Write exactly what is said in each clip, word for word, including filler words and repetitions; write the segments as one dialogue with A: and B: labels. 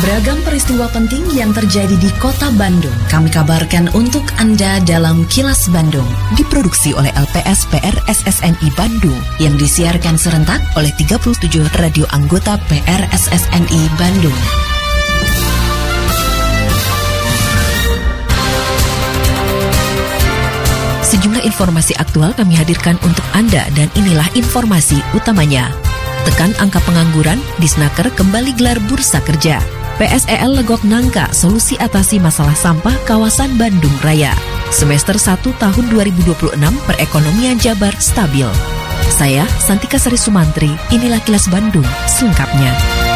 A: Beragam peristiwa penting yang terjadi di Kota Bandung kami kabarkan untuk Anda dalam Kilas Bandung. Diproduksi oleh L P S P R S S N I Bandung yang disiarkan serentak oleh tiga puluh tujuh radio anggota P R S S N I Bandung. Sejumlah informasi aktual kami hadirkan untuk Anda dan inilah informasi utamanya. Tekan angka pengangguran, Disnaker kembali gelar bursa kerja. P S E L legok nangka solusi atasi masalah sampah kawasan Bandung Raya. Semester satu tahun dua ribu dua puluh enam perekonomian Jabar stabil. Saya Santika Sari Sumantri, inilah Kilas Bandung selengkapnya.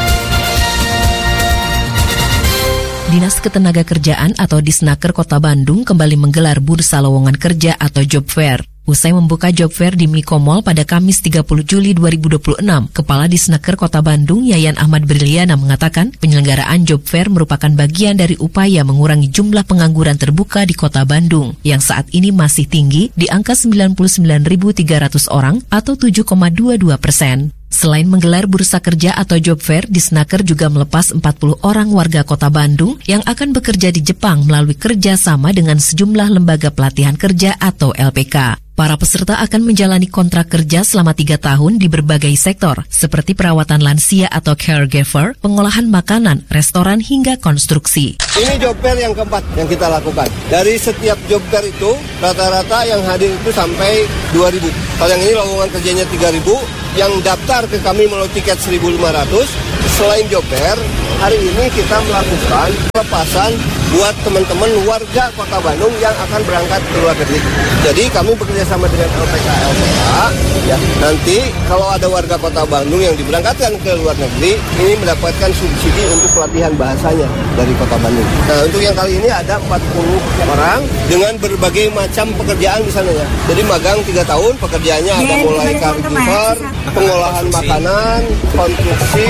A: Dinas Ketenagakerjaan atau Disnaker Kota Bandung kembali menggelar bursa lowongan kerja atau job fair. Usai membuka job fair di Miko Mall pada Kamis tiga puluh Juli dua ribu dua puluh enam, Kepala Disnaker Kota Bandung Yayan Ahmad Briliana mengatakan penyelenggaraan job fair merupakan bagian dari upaya mengurangi jumlah pengangguran terbuka di Kota Bandung yang saat ini masih tinggi di angka sembilan puluh sembilan ribu tiga ratus orang atau tujuh koma dua dua persen. Selain menggelar bursa kerja atau job fair, Disnaker juga melepas empat puluh orang warga Kota Bandung yang akan bekerja di Jepang melalui kerjasama dengan sejumlah lembaga pelatihan kerja atau L P K. Para peserta akan menjalani kontrak kerja selama tiga tahun di berbagai sektor, seperti perawatan lansia atau caregiver, pengolahan makanan, restoran, hingga konstruksi.
B: Ini job fair yang keempat yang kita lakukan. Dari setiap job fair itu, rata-rata yang hadir itu sampai dua ribu. Kalau yang ini lowongan kerjanya tiga ribu, yang daftar ke kami melalui tiket seribu lima ratus. Selain job fair, hari ini kita melakukan pelepasan buat teman-teman warga Kota Bandung yang akan berangkat ke luar negeri. Jadi kami bekerja sama dengan L P K L P K, ya. Nanti kalau ada warga Kota Bandung yang diberangkatkan ke luar negeri, ini mendapatkan subsidi untuk pelatihan bahasanya dari Kota Bandung. Nah, untuk yang kali ini ada empat puluh orang dengan berbagai macam pekerjaan di sana ya. Jadi magang tiga tahun, pekerjaannya ada mulai caregiver, pengolahan makanan, konstruksi.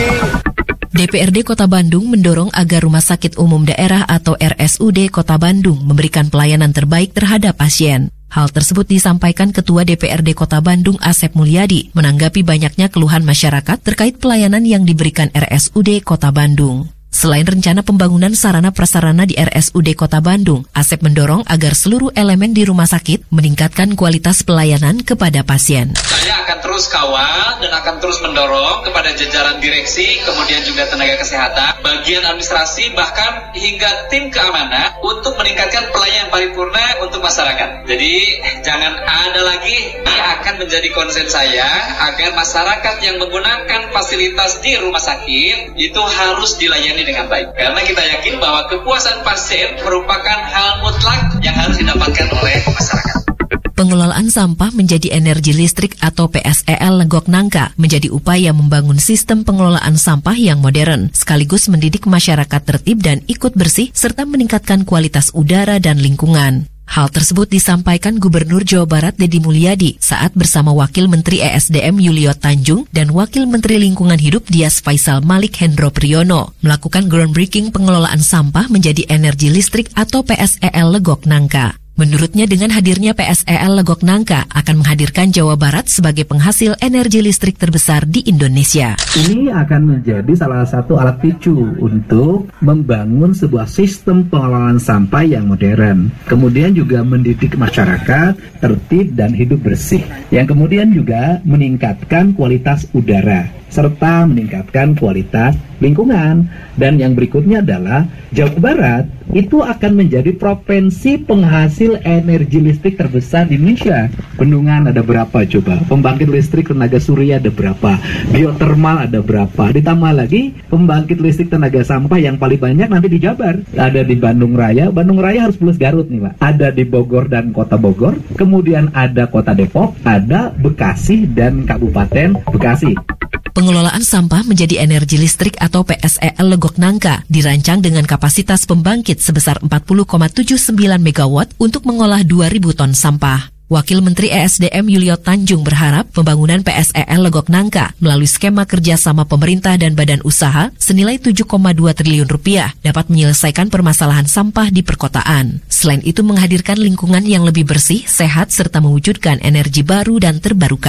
A: D P R D Kota Bandung mendorong agar Rumah Sakit Umum Daerah atau R S U D Kota Bandung memberikan pelayanan terbaik terhadap pasien. Hal tersebut disampaikan Ketua D P R D Kota Bandung Asep Mulyadi menanggapi banyaknya keluhan masyarakat terkait pelayanan yang diberikan R S U D Kota Bandung. Selain rencana pembangunan sarana prasarana di R S U D Kota Bandung, Asep mendorong agar seluruh elemen di rumah sakit meningkatkan kualitas pelayanan kepada pasien.
C: Saya akan terus kawal dan akan terus mendorong kepada jajaran direksi, kemudian juga tenaga kesehatan, bagian administrasi, bahkan hingga tim keamanan untuk meningkatkan pelayanan paripurna untuk masyarakat. Jadi jangan ada lagi, ini akan menjadi konsen saya agar masyarakat yang menggunakan fasilitas di rumah sakit itu harus dilayani dengan baik. Karena kita yakin bahwa kepuasan pasien merupakan hal mutlak yang harus didapatkan oleh masyarakat.
A: Pengelolaan sampah menjadi energi listrik atau P S E L legok nangka menjadi upaya membangun sistem pengelolaan sampah yang modern, sekaligus mendidik masyarakat tertib dan ikut bersih serta meningkatkan kualitas udara dan lingkungan. Hal tersebut disampaikan Gubernur Jawa Barat Deddy Mulyadi saat bersama Wakil Menteri E S D M Yulio Tanjung dan Wakil Menteri Lingkungan Hidup Dias Faisal Malik Hendro Priyono melakukan groundbreaking pengelolaan sampah menjadi energi listrik atau P S E L legok nangka. Menurutnya dengan hadirnya P S E L legok nangka akan menghadirkan Jawa Barat sebagai penghasil energi listrik terbesar di Indonesia.
D: Ini akan menjadi salah satu alat picu untuk membangun sebuah sistem pengelolaan sampah yang modern. Kemudian juga mendidik masyarakat tertib dan hidup bersih. Yang kemudian juga meningkatkan kualitas udara serta meningkatkan kualitas lingkungan. Dan yang berikutnya adalah Jawa Barat itu akan menjadi provinsi penghasil energi listrik terbesar di Indonesia. Bendungan ada berapa coba? Pembangkit listrik tenaga surya ada berapa? Geotermal ada berapa? Ditambah lagi pembangkit listrik tenaga sampah yang paling banyak nanti di Jabar. Ada di Bandung Raya. Bandung Raya harus plus Garut nih Pak. Ada di Bogor dan Kota Bogor. Kemudian ada Kota Depok. Ada Bekasi dan Kabupaten Bekasi.
A: Pengelolaan sampah menjadi energi listrik atau P S E L legok nangka dirancang dengan kapasitas pembangkit sebesar empat puluh koma tujuh sembilan megawatt untuk mengolah dua ribu ton sampah. Wakil Menteri E S D M Yulio Tanjung berharap pembangunan P S E L legok nangka melalui skema kerjasama pemerintah dan badan usaha senilai tujuh koma dua triliun rupiah dapat menyelesaikan permasalahan sampah di perkotaan. Selain itu menghadirkan lingkungan yang lebih bersih, sehat, serta mewujudkan energi baru dan terbarukan.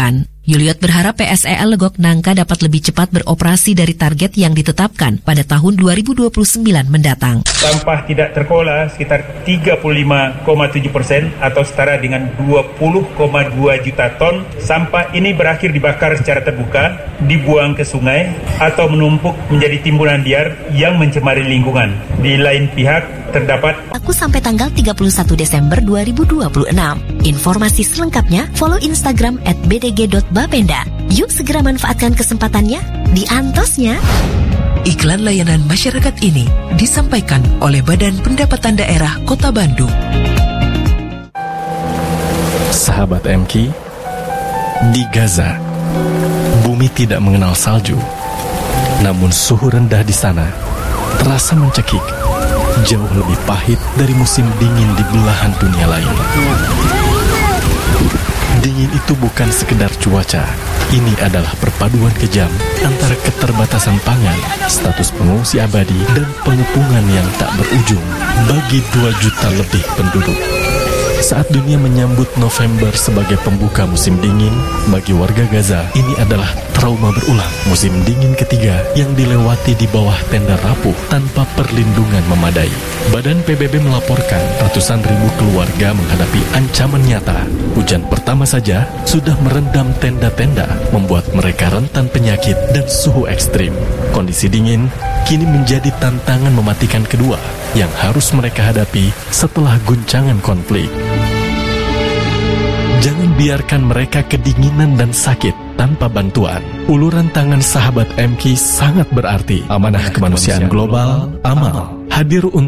A: Yuliot berharap P S E L Legok Nangka dapat lebih cepat beroperasi dari target yang ditetapkan pada tahun dua ribu dua puluh sembilan mendatang.
E: Sampah tidak terkelola sekitar tiga puluh lima koma tujuh persen atau setara dengan dua puluh koma dua juta ton. Sampah ini berakhir dibakar secara terbuka, dibuang ke sungai, atau menumpuk menjadi timbunan liar yang mencemari lingkungan. Di lain pihak, terdapat
A: Aku sampai tanggal tiga puluh satu Desember dua ribu dua puluh enam. Informasi selengkapnya follow Instagram at b d g dot bapenda. Yuk segera manfaatkan kesempatannya di Antosnya.
F: Iklan layanan masyarakat ini disampaikan oleh Badan Pendapatan Daerah Kota Bandung.
G: Sahabat M K, di Gaza, bumi tidak mengenal salju. Namun suhu rendah di sana terasa mencekik, jauh lebih pahit dari musim dingin di belahan dunia lain. Dingin itu bukan sekedar cuaca. Ini adalah perpaduan kejam antara keterbatasan pangan, status pengungsi abadi, dan pengepungan yang tak berujung bagi dua juta lebih penduduk. Saat dunia menyambut November sebagai pembuka musim dingin, bagi warga Gaza ini adalah trauma berulang. Musim dingin ketiga yang dilewati di bawah tenda rapuh tanpa perlindungan memadai. Badan P B B melaporkan ratusan ribu keluarga menghadapi ancaman nyata. Hujan pertama saja sudah merendam tenda-tenda, membuat mereka rentan penyakit dan suhu ekstrim. Kondisi dingin kini menjadi tantangan mematikan kedua yang harus mereka hadapi setelah guncangan konflik. Jangan biarkan mereka kedinginan dan sakit tanpa bantuan. Uluran tangan sahabat M K sangat berarti. Amanah Kemanusiaan Global, Amal, hadir untuk